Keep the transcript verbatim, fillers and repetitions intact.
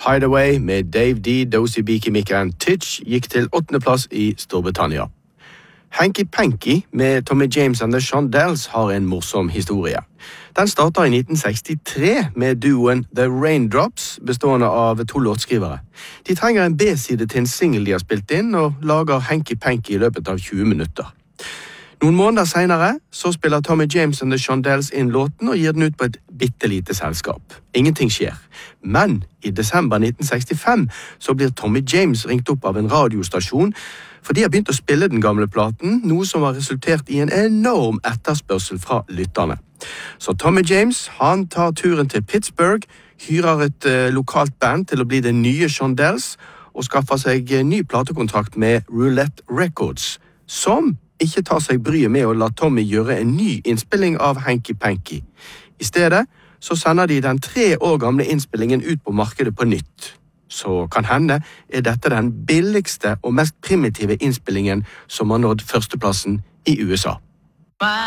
Hideaway med Dave D, Dozy Beaky Mickey and Titch gikk til åttende plass i Storbritannia. Hanky Panky med Tommy James and the Shondells har en morsom historie. Den starter i nitten sekstitre med duoen The Raindrops, bestående av to låtskrivere. De trenger en B-side til en single de har spilt inn, og lager Hanky Panky i løpet av tjue minutter. Noen måneder senere så spiller Tommy James and the Shondells inn låten og gir den ut på et bittelite selskap. Ingenting skjer. Men i desember nitten sekstifem så blir Tommy James ringt opp av en radiostasjon, for de har begynt å spille den gamle platen, noe som har resultert i en enorm etterspørsel fra lytterne. Så Tommy James, han tar turen til Pittsburgh, hyrer et uh, lokalt band til å bli det nye Shondells, og skaffer seg uh, ny platekontrakt med Roulette Records, som ikke tar seg bryet med å la Tommy gjøre en ny innspilling av Hanky Panky. I stedet så sender de den tre år gamle innspillingen ut på markedet på nytt. Så kan hende er dette den billigste og mest primitive innspillingen som har nådd førsteplassen i U S A.